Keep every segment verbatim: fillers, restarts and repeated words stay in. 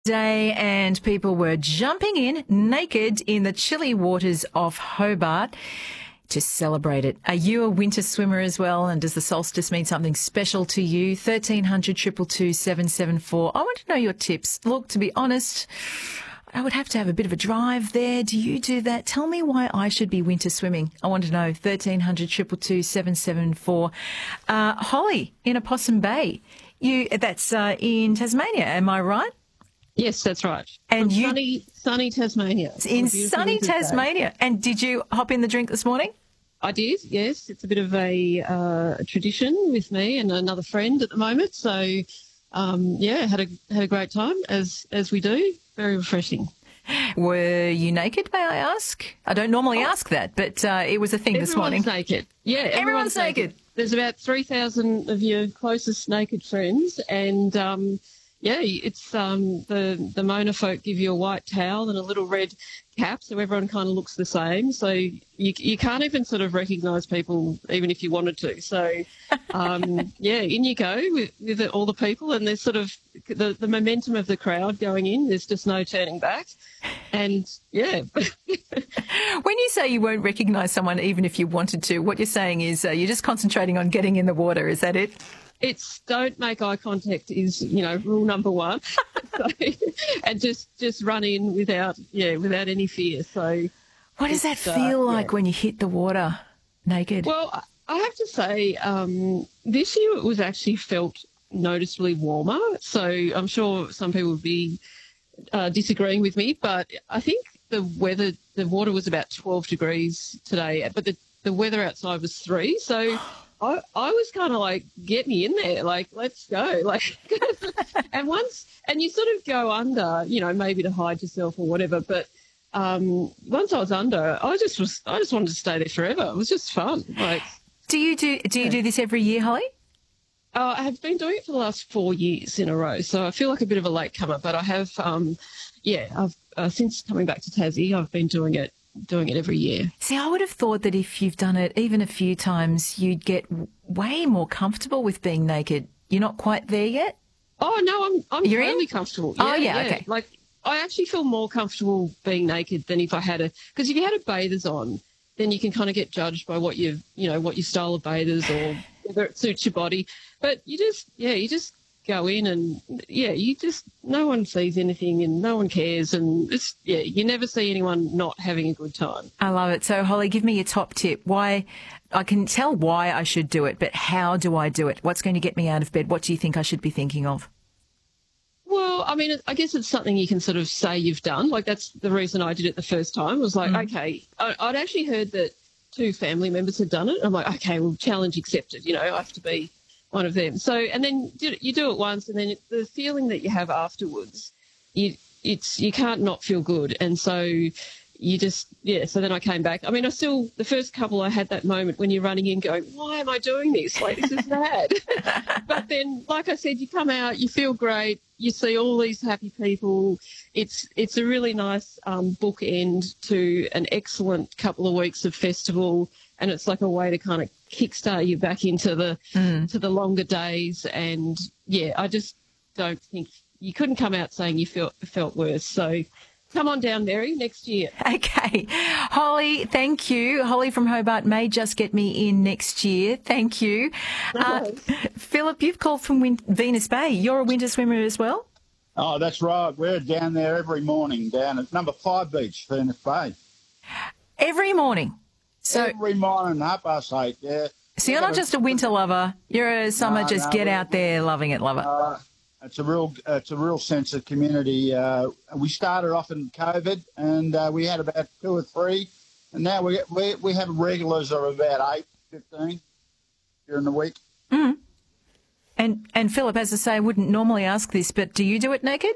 Day, and people were jumping in naked in the chilly waters of Hobart to celebrate it. Are you a winter swimmer as well? And does the solstice mean something special to you? thirteen hundred, two two two, seven seven four. I want to know your tips. Look, to be honest, I would have to have a bit of a drive there. Do you do that? Tell me why I should be winter swimming. I want to know. thirteen hundred, two two two, seven seven four. Uh, Holly in Opossum Bay. You, that's uh, in Tasmania, am I right? Yes, that's right. And From you sunny, sunny Tasmania. in sunny Tasmania. Day. And did you hop in the drink this morning? I did. Yes, it's a bit of a, uh, a tradition with me and another friend at the moment. So, um, yeah, had a had a great time as as we do. Very refreshing. Were you naked? May I ask? I don't normally oh. ask that, but uh, it was a thing this morning. Everyone's naked. Yeah, everyone's, everyone's naked. naked. There's about three thousand of your closest naked friends, and um, yeah, it's um, the the Mona folk give you a white towel and a little red cap, so everyone kind of looks the same. So you you can't even sort of recognise people, even if you wanted to. So um, yeah, in you go with, with all the people, and there's sort of the, the momentum of the crowd going in. There's just no turning back, and yeah. When you say you won't recognise someone even if you wanted to, what you're saying is uh, you're just concentrating on getting in the water. Is that it? It's don't make eye contact is, you know, rule number one. So, and just, just run in without, yeah, without any fear. So, what does that feel uh, like yeah. when you hit the water naked? Well, I have to say, um, this year it was actually felt noticeably warmer. So I'm sure some people would be uh, disagreeing with me, but I think the weather, the water was about twelve degrees today, but the, the weather outside was three. So I, I was kind of like, get me in there, like, let's go. Like, and once, and you sort of go under, you know, maybe to hide yourself or whatever. But um, once I was under, I just was, I just wanted to stay there forever. It was just fun. Like, do you do, do you do this every year, Holly? Uh, I have been doing it for the last four years in a row. So I feel like a bit of a latecomer, but I have, um, yeah, I've, uh, since coming back to Tassie, I've been doing it. doing it every year. See, I would have thought that if you've done it even a few times, you'd get way more comfortable with being naked. You're not quite there yet? Oh, no, I'm I'm You're really in? comfortable. Yeah, oh, yeah, yeah, okay. Like, I actually feel more comfortable being naked than if I had a... Because if you had a bathers on, then you can kind of get judged by what you you know, what your style of bathers or whether it suits your body. But you just, yeah, you just... go in and, yeah, you just, no one sees anything and no one cares and it's, yeah, you never see anyone not having a good time. I love it. So, Holly, give me your top tip. Why, I can tell why I should do it, but how do I do it? What's going to get me out of bed? What do you think I should be thinking of? Well, I mean, I guess it's something you can sort of say you've done. Like, that's the reason I did it the first time was like, mm. okay, I, I'd actually heard that two family members had done it. I'm like, okay, well, challenge accepted, you know, I have to be one of them. So, and then you do it once, and then the feeling that you have afterwards, you it's you can't not feel good. And so you just, yeah, so then I came back. I mean, I still, the first couple I had that moment when you're running in going, why am I doing this? Like, this is bad. But then, like I said, you come out, you feel great, you see all these happy people. It's it's a really nice um, bookend to an excellent couple of weeks of festival, and it's like a way to kind of kickstart you back into the mm. to the longer days. And yeah, I just don't think you couldn't come out saying you felt felt worse. So come on down, Mary, next year. Okay. Holly, thank you. Holly from Hobart may just get me in next year. Thank you. Uh, Philip, you've called from Win- Venus Bay. You're a winter swimmer as well? Oh, that's right. We're down there every morning down at number five beach, Venus Bay. Every morning? So every morning, half past eight, yeah. So you're not just a winter lover. You're a summer, no, just no, get out there loving it, lover. Uh, it's a real, uh, it's a real sense of community. Uh, we started off in COVID, and uh, we had about two or three, and now we we we have regulars of about eight, fifteen during the week. Mm. And and Philip, as I say, I wouldn't normally ask this, but do you do it naked?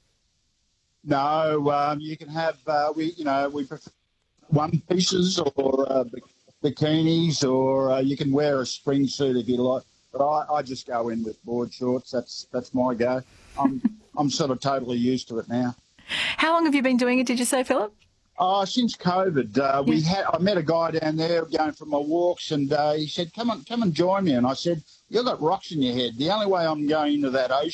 No, um, you can have uh, we, you know, we prefer one pieces or uh, bikinis, or uh, you can wear a spring suit if you like. But I, I just go in with board shorts. That's that's my go. I'm I'm sort of totally used to it now. How long have you been doing it? Did you say, Philip? Oh, since COVID, uh, we had. I met a guy down there going for my walks, and uh, he said, "Come on, come and join me." And I said, "You've got rocks in your head. The only way I'm going into that ocean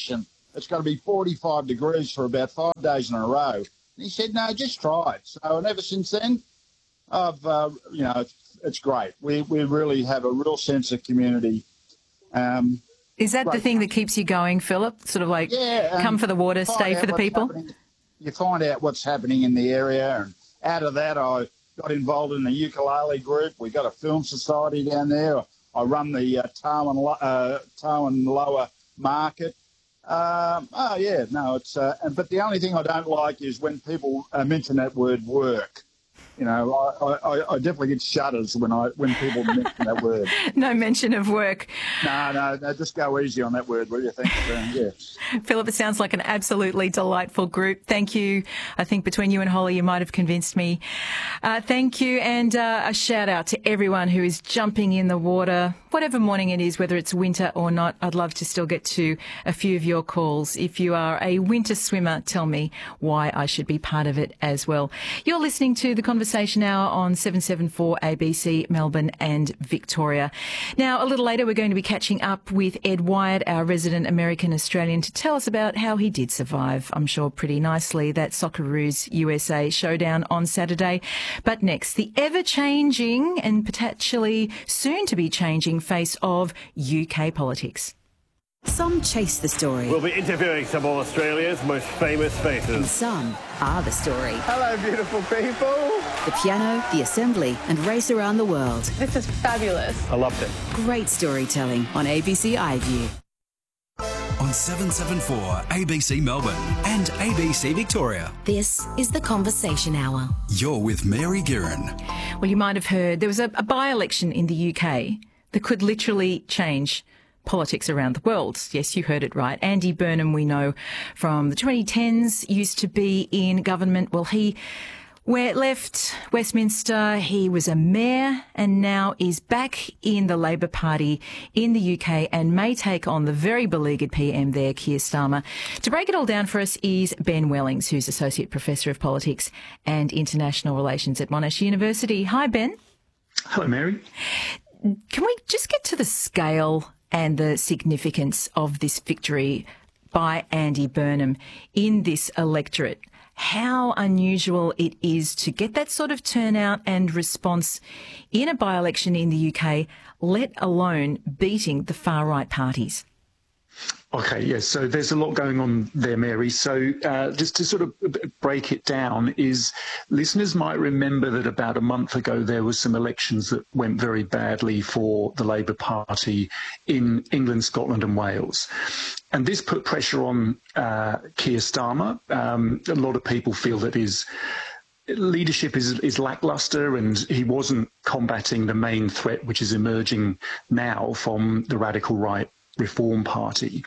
it's going to be forty-five degrees for about five days in a row. And he said, no, just try it. So, and ever since then, I've, uh, you know, it's, it's great. We we really have a real sense of community. Um, Is that great. the thing that keeps you going, Philip? Sort of like yeah, um, come for the water, stay for the people? Happening. You find out what's happening in the area, and out of that, I got involved in the ukulele group. We got a film society down there. I run the uh, Tarwin, uh, Tarwin Lower Market. Um, oh yeah, no, it's. Uh, but the only thing I don't like is when people uh, mention that word work. You know, I, I, I definitely get shudders when I when people mention that word. No mention of work. No, no, no, just go easy on that word, will you? Thanks. Uh, yeah. Philip, it sounds like an absolutely delightful group. Thank you. I think between you and Holly, you might have convinced me. Uh, thank you, and uh, a shout out to everyone who is jumping in the water, whatever morning it is, whether it's winter or not. I'd love to still get to a few of your calls. If you are a winter swimmer, tell me why I should be part of it as well. You're listening to the Conversation Hour on seven seventy-four A B C Melbourne and Victoria. Now, a little later, we're going to be catching up with Ed Wyatt, our resident American Australian, to tell us about how he did survive, I'm sure pretty nicely, that Socceroos U S A showdown on Saturday. But next, the ever-changing and potentially soon-to-be changing face of U K politics. Some chase the story. We'll be interviewing some of Australia's most famous faces. And some are the story. Hello, beautiful people. The piano, the assembly, and race around the world. This is fabulous. I loved it. Great storytelling on A B C iView. On seven seventy-four A B C Melbourne and A B C Victoria. This is the Conversation Hour. You're with Mary Guerin. Well, you might have heard there was a, a by-election in the U K that could literally change politics around the world. Yes, you heard it right. Andy Burnham, we know from the twenty tens, used to be in government. Well, he where left Westminster. He was a mayor and now is back in the Labor Party in the U K and may take on the very beleaguered P M there, Keir Starmer. To break it all down for us is Ben Wellings, who's Associate Professor of Politics and International Relations at Monash University. Hi, Ben. Hello, Mary. Can we just get to the scale and the significance of this victory by Andy Burnham in this electorate? How unusual it is to get that sort of turnout and response in a by-election in the U K, let alone beating the far-right parties. Okay, yes, so there's a lot going on there, Mary. So uh, just to sort of break it down is listeners might remember that about a month ago there were some elections that went very badly for the Labour Party in England, Scotland and Wales. And this put pressure on uh, Keir Starmer. Um, a lot of people feel that his leadership is, is lackluster and he wasn't combating the main threat which is emerging now from the radical right Reform Party.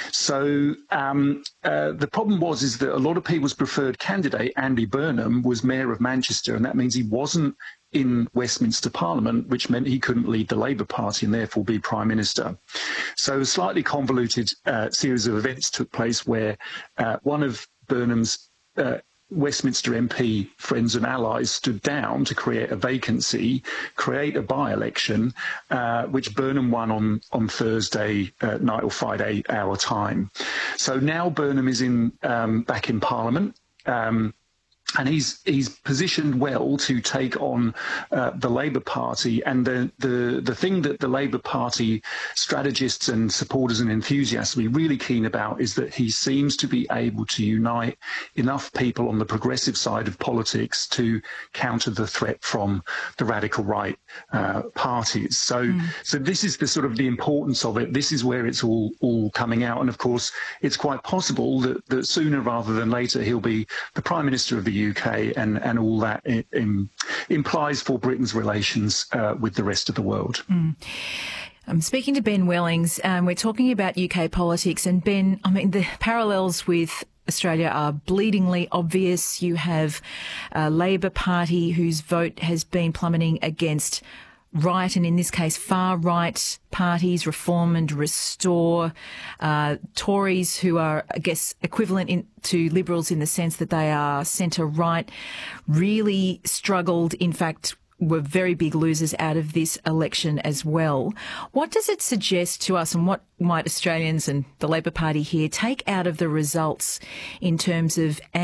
So um, uh, the problem was is that a lot of people's preferred candidate, Andy Burnham, was Mayor of Manchester, and that means he wasn't in Westminster Parliament, which meant he couldn't lead the Labour Party and therefore be Prime Minister. So a slightly convoluted uh, series of events took place where uh, one of Burnham's uh, Westminster M P friends and allies stood down to create a vacancy, create a by-election, uh, which Burnham won on, on Thursday uh, night or Friday our time. So now Burnham is in um, back in Parliament. Um, And he's he's positioned well to take on uh, the Labour Party. And the, the the thing that the Labour Party strategists and supporters and enthusiasts will be really keen about is that he seems to be able to unite enough people on the progressive side of politics to counter the threat from the radical right uh, parties. So mm. so this is the sort of the importance of it. This is where it's all all coming out. And of course, it's quite possible that, that sooner rather than later he'll be the Prime Minister of the U K, and, and all that it, it implies for Britain's relations uh, with the rest of the world. Mm. I'm speaking to Ben Wellings. Um, we're talking about U K politics. And Ben, I mean, the parallels with Australia are bleedingly obvious. You have a Labor Party whose vote has been plummeting against right, and in this case, far-right parties, Reform and Restore, uh, Tories who are, I guess, equivalent in, to Liberals in the sense that they are centre-right, really struggled, in fact, were very big losers out of this election as well. What does it suggest to us, and what might Australians and the Labor Party here take out of the results in terms of